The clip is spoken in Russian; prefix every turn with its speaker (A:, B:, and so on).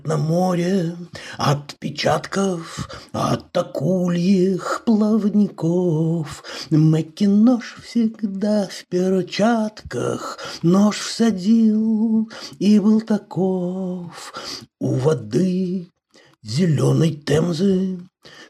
A: На море отпечатков от акульих плавников. Макинош всегда в перчатках нож всадил и был таков. У воды зеленой Темзы